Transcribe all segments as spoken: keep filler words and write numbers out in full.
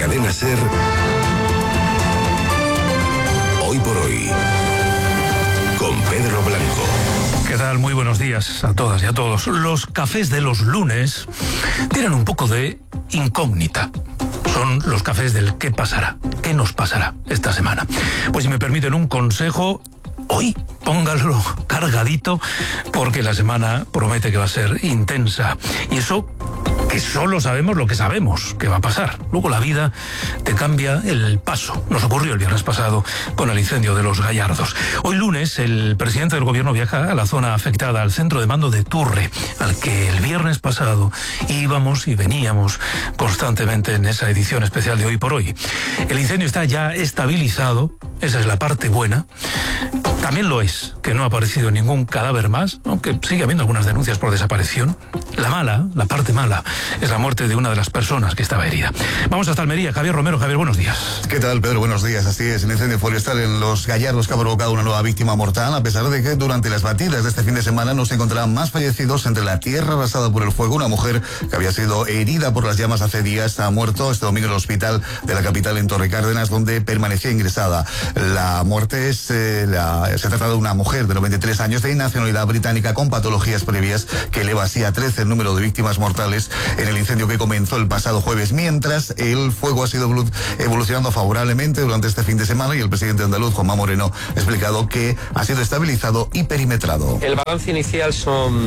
Cadena SER, Hoy por Hoy, con Pedro Blanco. ¿Qué tal? Muy buenos días a todas y a todos. Los cafés de los lunes tienen un poco de incógnita. Son los cafés del qué pasará, qué nos pasará esta semana. Pues si me permiten un consejo, hoy póngalo cargadito porque la semana promete que va a ser intensa. Y eso que solo sabemos lo que sabemos que va a pasar. Luego la vida te cambia el paso. Nos ocurrió el viernes pasado con el incendio de los Gallardos. Hoy lunes el presidente del gobierno viaja a la zona afectada, al centro de mando de Turre, al que el viernes pasado íbamos y veníamos constantemente en esa edición especial de Hoy por Hoy. El incendio está ya estabilizado, esa es la parte buena. También lo es que no ha aparecido ningún cadáver más, aunque sigue habiendo algunas denuncias por desaparición. La mala, la parte mala, es la muerte de una de las personas que estaba herida. Vamos hasta Almería. Javier Romero. Javier, buenos días. ¿Qué tal, Pedro? Buenos días. Así es, el incendio forestal en los Gallardos que ha provocado una nueva víctima mortal, a pesar de que durante las batidas de este fin de semana no se encontraban más fallecidos entre la tierra arrasada por el fuego. Una mujer que había sido herida por las llamas hace días ha muerto este domingo en el hospital de la capital en Torrecárdenas, donde permanecía ingresada. La muerte es, eh, la, se trata de una mujer de noventa y tres años de nacionalidad británica con patologías previas que eleva así a trece el número de víctimas mortales en el incendio que comenzó el pasado jueves, mientras el fuego ha sido evolucionando favorablemente durante este fin de semana y el presidente andaluz, Juanma Moreno, ha explicado que ha sido estabilizado y perimetrado. El balance inicial son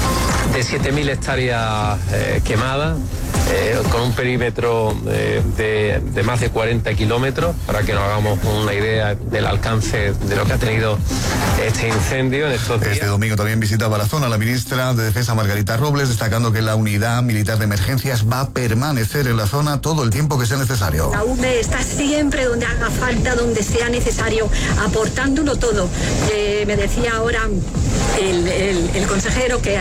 de siete mil hectáreas eh, quemadas, eh, con un perímetro eh, de, de más de cuarenta kilómetros, para que nos hagamos una idea del alcance de lo que ha tenido este incendio en estos días. Este domingo también visitaba la zona la ministra de Defensa, Margarita Robles, destacando que la unidad militar de emergencias va a permanecer en la zona todo el tiempo que sea necesario. La U M E está siempre donde haga falta, donde sea necesario, aportándolo todo. Eh, me decía ahora el, el, el consejero que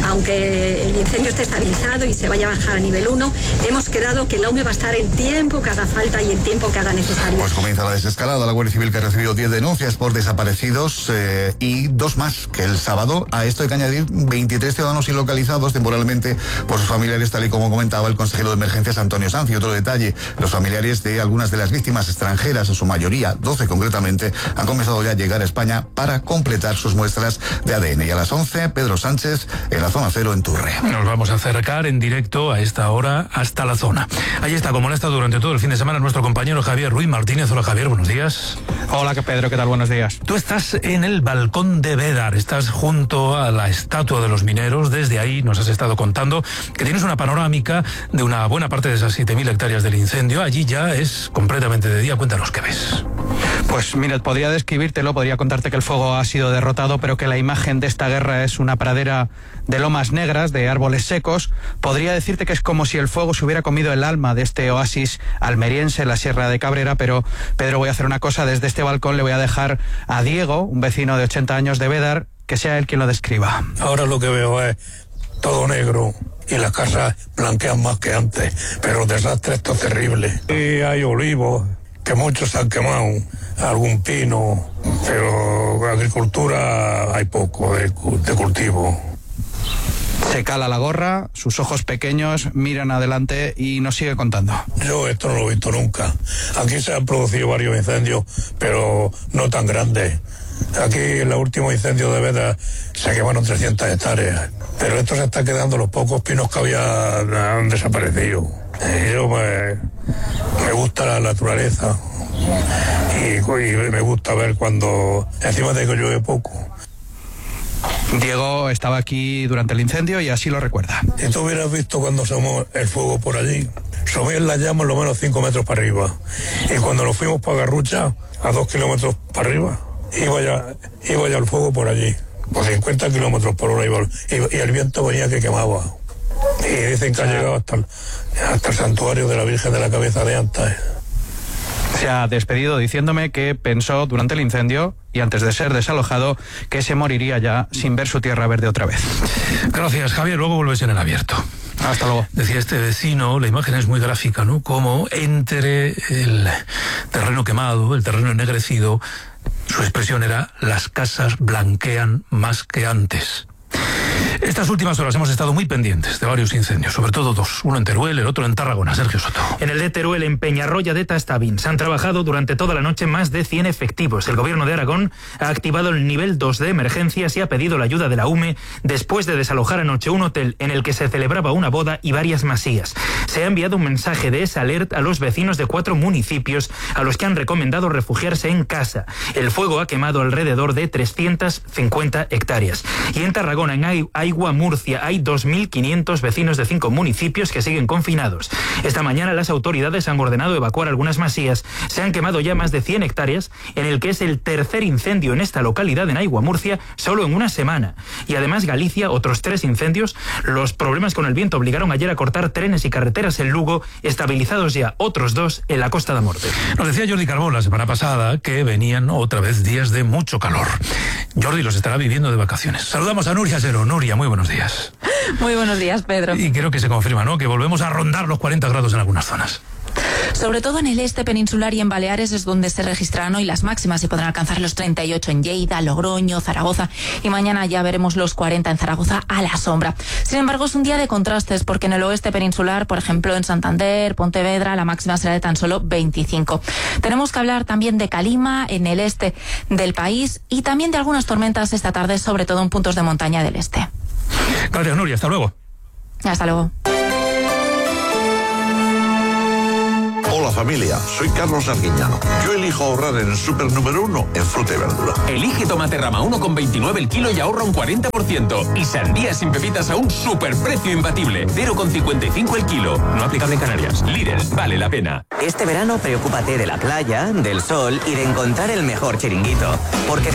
aunque el incendio esté estabilizado y se vaya a bajar a nivel uno, hemos quedado que la U M E va a estar el tiempo que haga falta y el tiempo que haga necesario. Pues comienza la desescalada. La Guardia Civil, que ha recibido diez denuncias por desaparecidos eh, y dos más que el sábado. A esto hay que añadir veintitrés ciudadanos ilocalizados temporalmente por sus familiares, tal y como comentaba el consejero de emergencias Antonio Sanz. Y otro detalle, los familiares de algunas de las víctimas extranjeras, en su mayoría, doce concretamente, han comenzado ya a llegar a España para completar sus muestras de A D N. Y a las once, Pedro Sánchez en la zona cero en Turre. Nos vamos a acercar en directo a esta hora hasta la zona. Ahí está, como lo ha estado durante todo el fin de semana, nuestro compañero Javier Ruiz Martínez. Hola, Javier, buenos días. Hola, Pedro, ¿qué tal? Buenos días. Tú estás en el balcón de Bédar, estás junto a la estatua de los mineros. Desde ahí nos has estado contando que tienes una panorámica de una buena parte de esas siete mil hectáreas del incendio. Allí ya es completamente de día. Cuéntanos qué ves. Pues mira, podría describírtelo, podría contarte que el fuego ha sido derrotado, pero que la imagen de esta guerra es una pradera de lomas negras, de árboles secos. Podría decirte que es como si el fuego se hubiera comido el alma de este oasis almeriense en la Sierra de Cabrera, pero Pedro, voy a hacer una cosa. Desde este balcón le voy a dejar a Diego, un vecino de ochenta años de Bédar, que sea él quien lo describa. Ahora lo que veo es todo negro y las casas blanquean más que antes, pero el desastre está terrible. Y hay olivos, que muchos se han quemado, algún pino, pero agricultura hay poco de, de cultivo. Se cala la gorra, sus ojos pequeños miran adelante y nos sigue contando. Yo esto no lo he visto nunca. Aquí se han producido varios incendios, pero no tan grandes. Aquí en el último incendio de Bédar se quemaron trescientas hectáreas, pero esto se está quedando, los pocos pinos que había han desaparecido. Y yo me, me gusta la naturaleza y, y me gusta ver cuando, encima de que llueve poco. Diego estaba aquí durante el incendio y así lo recuerda. Si tú hubieras visto cuando asomó el fuego por allí, subían las llamas lo menos cinco metros para arriba. Y cuando nos fuimos para Garrucha, a dos kilómetros para arriba, iba ya, iba ya el fuego por allí. Por cincuenta kilómetros por hora iba, y, y el viento venía que quemaba. Y dicen que ha llegado hasta el, hasta el santuario de la Virgen de la Cabeza de Anta. Se ha despedido diciéndome que pensó durante el incendio y antes de ser desalojado que se moriría ya sin ver su tierra verde otra vez. Gracias, Javier. Luego vuelves en el abierto. Hasta luego. Decía este vecino, la imagen es muy gráfica, ¿no? Como entre el terreno quemado, el terreno ennegrecido, su expresión era: las casas blanquean más que antes. Esta Estas últimas horas hemos estado muy pendientes de varios incendios, sobre todo dos, uno en Teruel, el otro en Tarragona. Sergio Soto. En el de Teruel, en Peñarroya de Tastavín, se han trabajado durante toda la noche más de cien efectivos. El gobierno de Aragón ha activado el nivel dos de emergencias y ha pedido la ayuda de la U M E después de desalojar anoche un hotel en el que se celebraba una boda y varias masías. Se ha enviado un mensaje de esa alerta a los vecinos de cuatro municipios a los que han recomendado refugiarse en casa. El fuego ha quemado alrededor de trescientas cincuenta hectáreas. Y en Tarragona, en Aigua Murcia, hay dos mil quinientos vecinos de cinco municipios que siguen confinados. Esta mañana las autoridades han ordenado evacuar algunas masías. Se han quemado ya más de cien hectáreas, en el que es el tercer incendio en esta localidad, en Aigua Murcia, solo en una semana. Y además Galicia, otros tres incendios. Los problemas con el viento obligaron ayer a cortar trenes y carreteras en Lugo, estabilizados ya otros dos en la Costa da Morte. Nos decía Jordi Carbó la semana pasada que venían otra vez días de mucho calor. Jordi los estará viviendo de vacaciones. Saludamos a Nuria Sero. Nuria, muy buenos días. Muy buenos días, Pedro. Y creo que se confirma, ¿no?, que volvemos a rondar los cuarenta grados en algunas zonas. Sobre todo en el este peninsular y en Baleares es donde se registrarán hoy las máximas y podrán alcanzar los treinta y ocho en Lleida, Logroño, Zaragoza, y mañana ya veremos los cuarenta en Zaragoza a la sombra. Sin embargo, es un día de contrastes porque en el oeste peninsular, por ejemplo en Santander, Pontevedra, la máxima será de tan solo veinticinco. Tenemos que hablar también de calima en el este del país y también de algunas tormentas esta tarde, sobre todo en puntos de montaña del este. Gracias, Nuria. Hasta luego. Hasta luego. Hola familia, soy Carlos Arguiñano. Yo elijo ahorrar en el super número uno en fruta y verdura. Elige tomate rama uno con veintinueve el kilo y ahorra un cuarenta por ciento. Y sandía sin pepitas a un superprecio imbatible. cero con cincuenta y cinco el kilo. No aplicable en Canarias. Lidl, vale la pena. Este verano preocúpate de la playa, del sol y de encontrar el mejor chiringuito. Porque